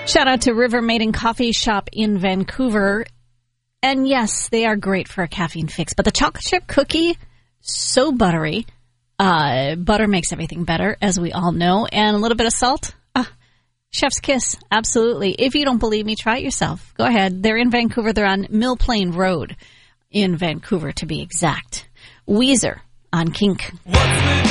Shout out to River Maiden Coffee Shop in Vancouver. And yes, they are great for a caffeine fix. But the chocolate chip cookie, so buttery. Butter makes everything better, as we all know. And a little bit of salt. Chef's kiss. Absolutely. If you don't believe me, try it yourself. Go ahead. They're in Vancouver. They're on Mill Plain Road in Vancouver, to be exact. Weezer on Kink.